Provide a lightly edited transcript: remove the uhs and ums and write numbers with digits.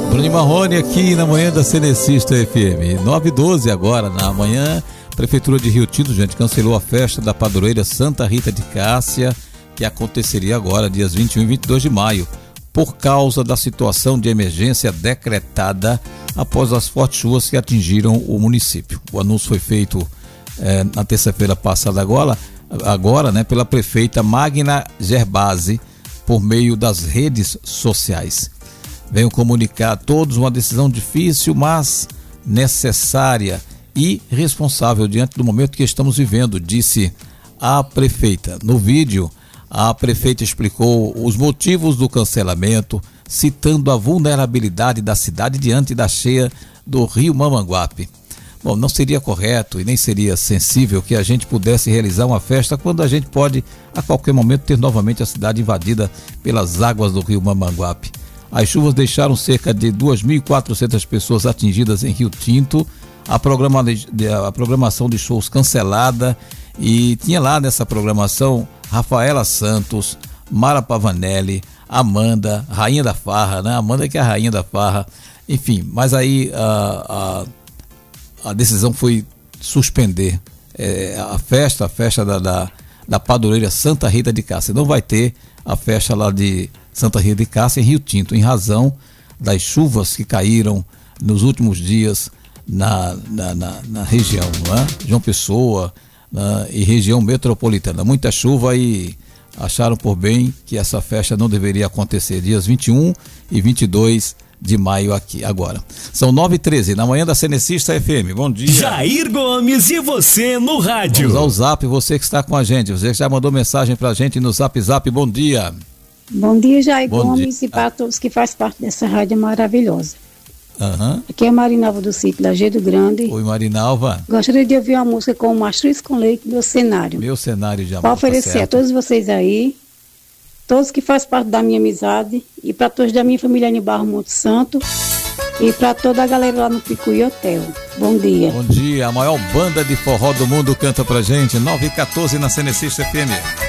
Bruno Marrone aqui na manhã da Cenecista FM. 9h12 agora na manhã. Prefeitura de Rio Tinto, gente, cancelou a festa da padroeira Santa Rita de Cássia, que aconteceria agora, dias 21 e 22 de maio, por causa da situação de emergência decretada após as fortes chuvas que atingiram o município. O anúncio foi feito na terça-feira passada agora, né, pela prefeita Magna Gerbasi, por meio das redes sociais. Venho comunicar a todos uma decisão difícil, mas necessária e responsável diante do momento que estamos vivendo, disse a prefeita. No vídeo, a prefeita explicou os motivos do cancelamento, citando a vulnerabilidade da cidade diante da cheia do rio Mamanguape. Bom, não seria correto e nem seria sensível que a gente pudesse realizar uma festa quando a gente pode, a qualquer momento, ter novamente a cidade invadida pelas águas do rio Mamanguape. As chuvas deixaram cerca de 2.400 pessoas atingidas em Rio Tinto, a programação de shows cancelada, e tinha lá nessa programação Rafaela Santos, Mara Pavanelli, Amanda, Rainha da Farra, né? Amanda que é a Rainha da Farra, enfim, mas aí a decisão foi suspender a festa da padroeira Santa Rita de Cássia. Não vai ter a festa lá de Santa Rita de Cássia em Rio Tinto, em razão das chuvas que caíram nos últimos dias na região, não é? João Pessoa e região metropolitana. Muita chuva e acharam por bem que essa festa não deveria acontecer dias 21 e 22 de maio aqui agora. São 9h13 na manhã da Cenecista FM. Bom dia. Jair Gomes e você no rádio. Vamos ao Zap, você que está com a gente, você que já mandou mensagem pra gente no Zap. Bom dia. Bom dia, Jair Gomes, e para todos que fazem parte dessa rádio maravilhosa. Aqui é a Marinalva do sítio da Gedo Grande. Oi, Marinalva. Gostaria de ouvir uma música com o Mastruz com Leite, Meu Cenário. Meu Cenário de amor. Para oferecer a todos vocês aí, todos que fazem parte da minha amizade, e para todos da minha família em Barro Monte Santo, e para toda a galera lá no Picuí Hotel. Bom dia. Bom dia, a maior banda de forró do mundo canta pra gente, 9h14 na Cenecista FM.